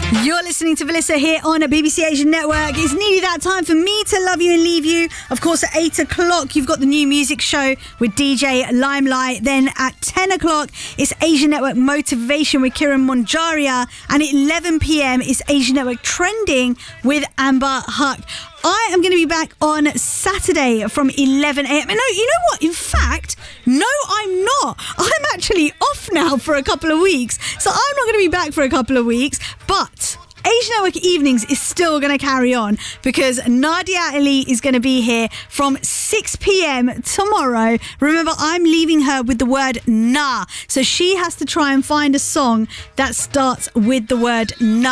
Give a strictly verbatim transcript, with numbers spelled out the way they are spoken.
You're listening to Velissa here on a B B C Asian Network. It's nearly that time for me to love you and leave you. Of course, at eight o'clock, you've got the new music show with D J Limelight. Then at ten o'clock, it's Asian Network Motivation with Kiran Monjaria. And at eleven p.m, it's Asian Network Trending with Amber Huck. I am going to be back on Saturday from eleven a.m. No, you know what? In fact, no, I'm not. I'm actually off now for a couple of weeks. So I'm not going to be back for a couple of weeks. But Asian Network Evenings is still going to carry on because Nadia Ali is going to be here from six p.m. tomorrow. Remember, I'm leaving her with the word na. So she has to try and find a song that starts with the word na.